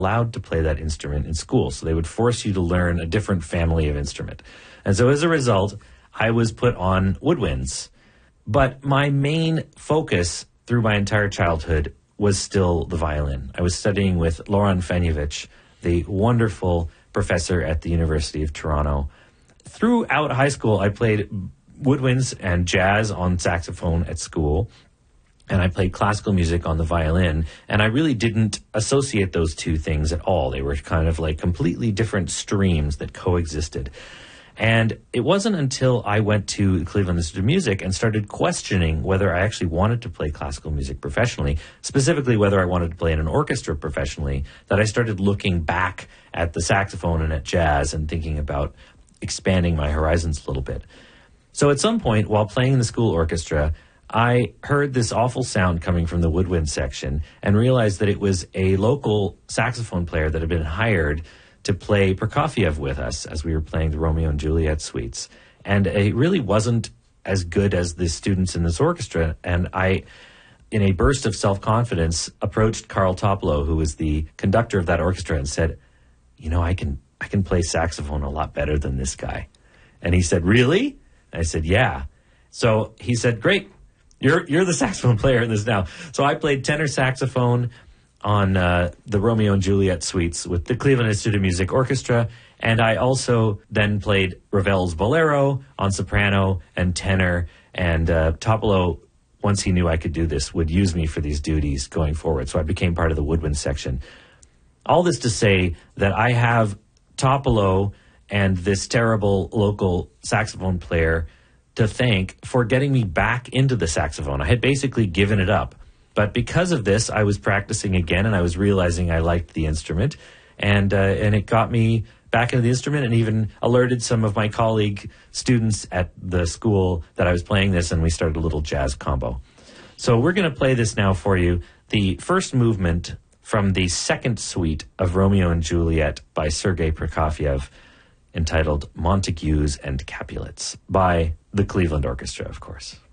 allowed to play that instrument in school. So they would force you to learn a different family of instrument. And so as a result, I was put on woodwinds. But my main focus through my entire childhood was still the violin. I was studying with Laurent Fenjevich, the wonderful professor at the University of Toronto. Throughout high school, I played woodwinds and jazz on saxophone at school, and I played classical music on the violin, and I really didn't associate those two things at all. They were kind of like completely different streams that coexisted. And it wasn't until I went to the Cleveland Institute of Music and started questioning whether I actually wanted to play classical music professionally, specifically whether I wanted to play in an orchestra professionally, that I started looking back at the saxophone and at jazz and thinking about expanding my horizons a little bit. So at some point, while playing in the school orchestra, I heard this awful sound coming from the woodwind section and realized that it was a local saxophone player that had been hired to play Prokofiev with us as we were playing the Romeo and Juliet suites. And it really wasn't as good as the students in this orchestra. And I, in a burst of self-confidence, approached Carl Topolo, who was the conductor of that orchestra, and said, you know, I can play saxophone a lot better than this guy. And he said, really? And I said, yeah. So he said, great, you're the saxophone player in this now. So I played tenor saxophone on the Romeo and Juliet suites with the Cleveland Institute of Music Orchestra. And I also then played Ravel's Bolero on soprano and tenor. And Topolo, once he knew I could do this, would use me for these duties going forward. So I became part of the woodwind section. All this to say that I have Topolo and this terrible local saxophone player to thank for getting me back into the saxophone. I had basically given it up. But because of this, I was practicing again, and I was realizing I liked the instrument, and it got me back into the instrument, and even alerted some of my colleague students at the school that I was playing this, and we started a little jazz combo. So we're going to play this now for you, the first movement from the second suite of Romeo and Juliet by Sergei Prokofiev, entitled Montagues and Capulets, by the Cleveland Orchestra, of course.